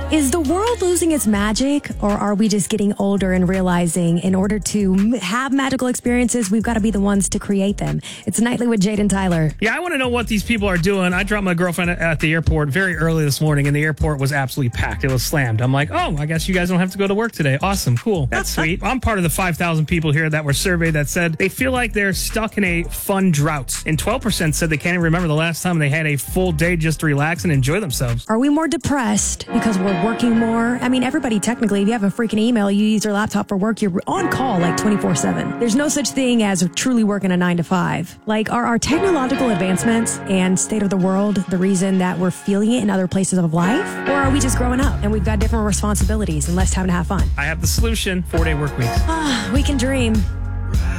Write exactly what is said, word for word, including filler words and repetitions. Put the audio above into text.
Is the world losing its magic, or are we just getting older and realizing in order to m- have magical experiences, we've got to be the ones to create them? It's Nightly with Jade and Tyler. Yeah, I want to know what these people are doing. I dropped my girlfriend at the airport very early this morning, and the airport was absolutely packed. It was slammed. I'm like, oh, I guess you guys don't have to go to work today. Awesome, cool. That's sweet. I'm part of the five thousand people here that were surveyed that said they feel like they're stuck in a fun drought. And twelve percent said they can't even remember the last time they had a full day just to relax and enjoy themselves. Are we more depressed because we're working more? I mean, everybody technically, if you have a freaking email, you use your laptop for work, you're on call like twenty-four seven. There's no such thing as truly working a nine to five. Like, are our technological advancements and state of the world the reason that we're feeling it in other places of life? Or are we just growing up and we've got different responsibilities and less time to have fun? I have the solution. Four-day work weeks. Ah, we can dream.